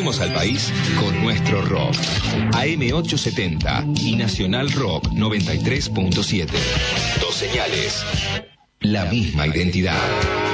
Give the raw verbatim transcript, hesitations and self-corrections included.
Unimos al país con nuestro rock. A M ochocientos setenta y Nacional Rock noventa y tres punto siete. Dos señales. La misma identidad.